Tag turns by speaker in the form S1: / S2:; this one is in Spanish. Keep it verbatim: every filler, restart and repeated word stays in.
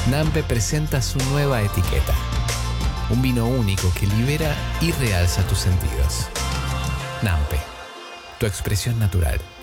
S1: Nampe presenta su nueva etiqueta. Un vino único que libera y realza tus sentidos. Nampe, tu expresión natural.